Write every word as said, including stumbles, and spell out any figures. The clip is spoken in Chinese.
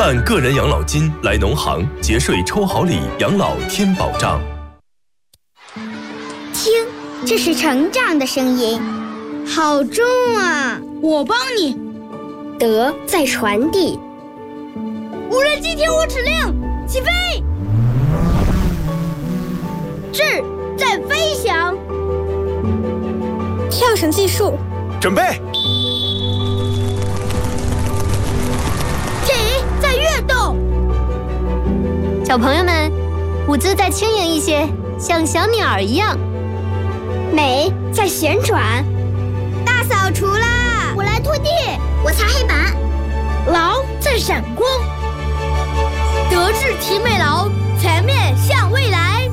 办个人养老金来农行节税抽好礼，养老添保障。 听，这是成长的声音，好重啊！ 我帮你。 德在传递。 无人机听我指令，起飞！智在飞翔。 跳绳计数， 准备。 体在跃动。 小朋友们，舞姿再轻盈一些，像小鸟儿一样。 美在旋转。 大扫除啦！ 我来拖地，我擦黑板。 劳在闪光。德智体美劳，全面向未来。